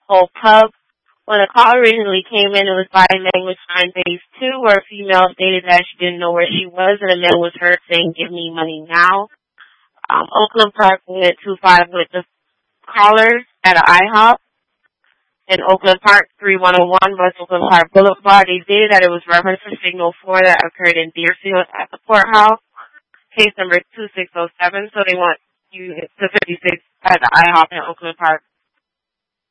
Whole Pub. When the call originally came in, it was by language sign phase 2, where a female stated that she didn't know where she was, and a man was heard saying, "Give me money now." Oakland Park went 2-5 with the caller at an IHOP. In Oakland Park, 3101 West Oakland Park Boulevard. They stated that it was reference to Signal 4 that occurred in Deerfield at the courthouse. Case number 2607, so they want you to 56 at the IHOP in Oakland Park.